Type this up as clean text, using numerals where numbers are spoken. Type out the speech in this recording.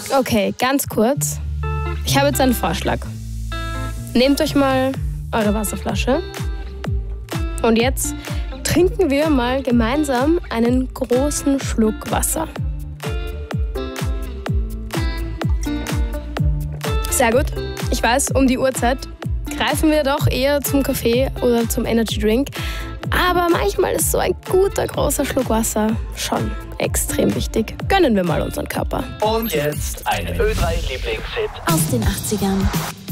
Okay, ganz kurz. Ich habe jetzt einen Vorschlag. Nehmt euch mal eure Wasserflasche und jetzt trinken wir mal gemeinsam einen großen Schluck Wasser. Sehr gut. Ich weiß, um die Uhrzeit greifen wir doch eher zum Kaffee oder zum Energy Drink. Aber manchmal ist so ein guter, großer Schluck Wasser schon extrem wichtig. Gönnen wir mal unseren Körper. Und jetzt eine Ö3-Lieblingshit aus den 80ern.